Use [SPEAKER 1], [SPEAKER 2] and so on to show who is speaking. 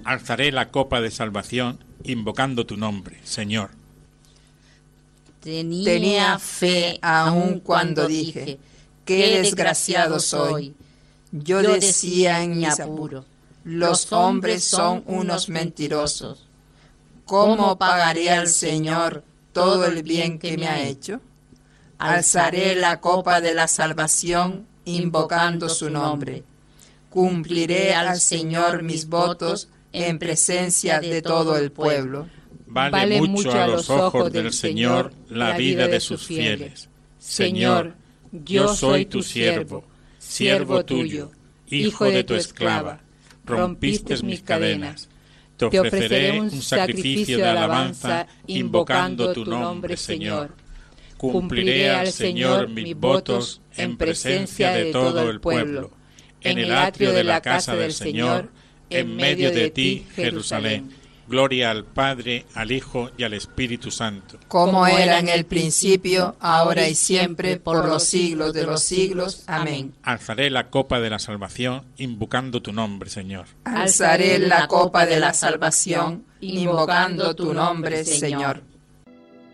[SPEAKER 1] Alzaré la copa de salvación, invocando tu nombre, Señor.
[SPEAKER 2] Tenía fe aun cuando dije, qué desgraciado soy. Yo decía en mi apuro, los hombres son unos mentirosos. ¿Cómo pagaré al Señor todo el bien que me ha hecho? Alzaré la copa de la salvación, invocando su nombre. Cumpliré al Señor mis votos en presencia de todo el pueblo.
[SPEAKER 1] Vale mucho a los ojos del Señor la vida de sus fieles. Señor, yo soy tu siervo, siervo tuyo, hijo de tu esclava. Rompiste mis cadenas. Te ofreceré un sacrificio de alabanza, invocando tu nombre, Señor. Cumpliré al Señor mis votos en presencia de todo el pueblo, en el atrio de la casa del Señor, en medio de ti, Jerusalén. Gloria al Padre, al Hijo y al Espíritu Santo.
[SPEAKER 2] Como era en el principio, ahora y siempre, por los siglos de los siglos. Amén.
[SPEAKER 1] Alzaré la copa de la salvación, invocando tu nombre, Señor.
[SPEAKER 2] Alzaré la copa de la salvación, invocando tu nombre, Señor.